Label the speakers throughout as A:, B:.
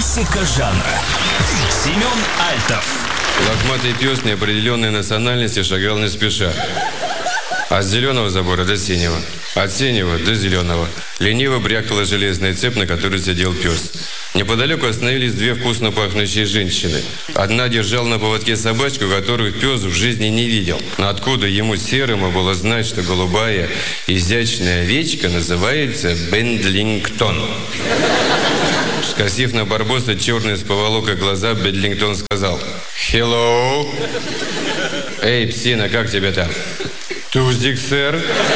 A: Классика жанра. Семен Альтов.
B: Лохматый пес неопределенной национальности шагал не спеша. От зеленого забора до синего, от синего до зеленого. Лениво брякала железная цепь, на которой сидел пес. Неподалеку остановились две вкусно пахнущие женщины. Одна держала на поводке собачку, которую пес в жизни не видел. Но откуда ему серому было знать, что голубая изящная овечка называется Бедлингтон? Скосив на барбоса черные с поволокой глаза, Бедлингтон сказал: «Hello!» «Эй, псина, как тебя там?» «Тузик, сэр».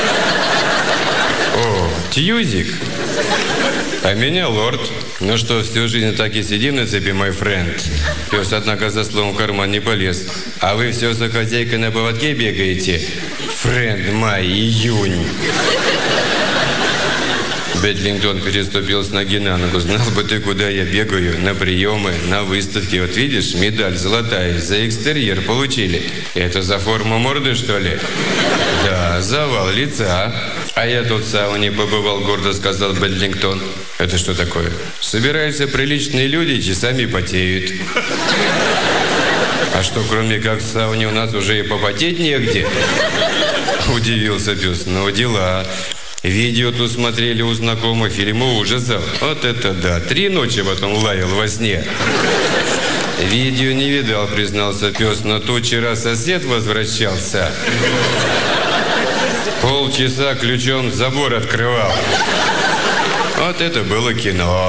B: «О, Тьюзик. А меня лорд». «Ну что, всю жизнь так и сидим на цепи, мой френд?» Пес, однако, за словом в карман не полез. «А вы все за хозяйкой на поводке бегаете? Френд, май, июнь». Бедлингтон переступил с ноги на ногу. «Знал бы ты, куда я бегаю. На приемы, на выставки. Вот видишь, медаль золотая. За экстерьер получили. Это за форму морды, что ли?» «Да, завал лица. А я тут в сауне побывал», гордо сказал Бедлингтон. «Это что такое?» «Собираются приличные люди, часами потеют». «А что, кроме как в сауне, у нас уже и попотеть негде?» Удивился пес. «Ну, дела. Видео тут смотрели у знакомых, фильмы ужасов. Вот это да, 3 ночи потом лаял во сне». «Видео не видал», признался пес, «но тут вчера сосед возвращался. Полчаса ключом забор открывал. Вот это было кино».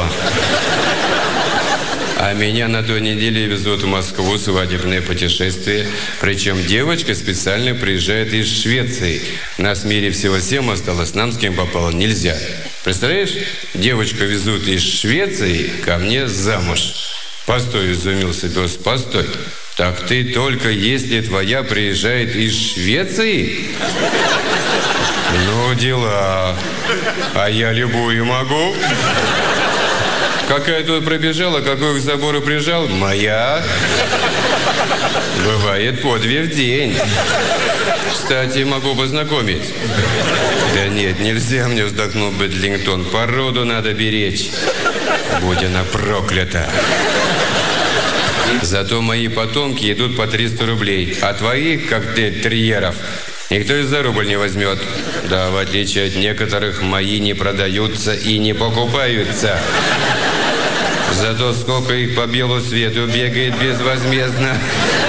B: «А меня на той неделе везут в Москву, свадебное путешествие. Причем девочка специально приезжает из Швеции. Нас в мире всего 7 осталось, нам с кем попало нельзя. Представляешь, девочку везут из Швеции ко мне замуж». «Постой», изумился пес, «постой. Так ты только если твоя приезжает из Швеции?» «Ну, дела. А я любую могу». «Какая тут пробежала, какую к забору прижал? Моя. Бывает по 2 в день. Кстати, могу познакомить». «Да нет, нельзя мне», вздохнул Бедлингтон. «Породу надо беречь. Будь она проклята. Зато мои потомки идут по 300 рублей, а твоих, как ты, терьеров, никто и за рубль не возьмет. Да, в отличие от некоторых, мои не продаются и не покупаются. Зато сколько их по белу свету бегает безвозмездно».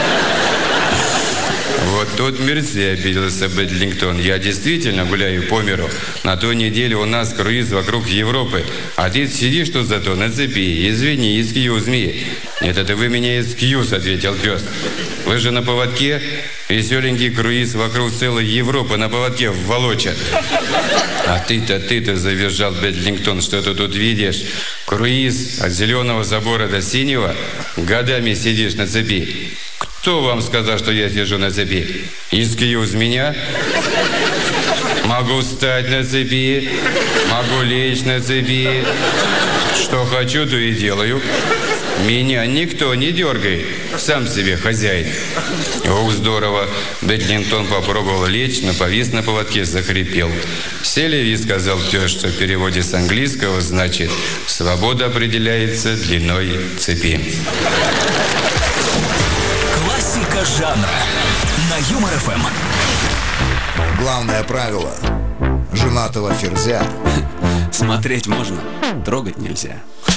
B: «Вот тут мерси», обиделся Бедлингтон. «Я действительно гуляю по миру. На той неделе у нас круиз вокруг Европы. А ты сидишь тут зато на цепи. Извини, excuse me». «Нет, это вы меня excuse», ответил пес. «Вы же на поводке. Веселенький круиз вокруг целой Европы на поводке волочат». «А ты-то», завизжал Бедлингтон, «что ты тут видишь? Круиз от зеленого забора до синего? Годами сидишь на цепи. Кто вам сказал, что я сижу на цепи? Excuse меня? Могу встать на цепи, могу лечь на цепи. Что хочу, то и делаю. Меня никто не дергает. Сам себе хозяин». «Ох, здорово». Бедлингтон попробовал лечь, но повис на поводке, захрипел. «Селеви», сказал пес, что в переводе с английского значит «свобода определяется длиной цепи».
A: Классика жанра на Юмор ФМ.
C: Главное правило женатого ферзя:
D: смотреть можно, трогать нельзя.